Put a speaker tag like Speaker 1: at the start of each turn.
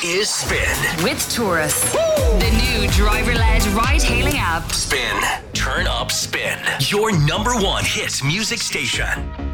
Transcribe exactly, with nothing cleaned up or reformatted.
Speaker 1: is Spin.
Speaker 2: With Taurus. The new driver-led ride-hailing app.
Speaker 1: Spin. Turn up Spin. Your number one hit music station.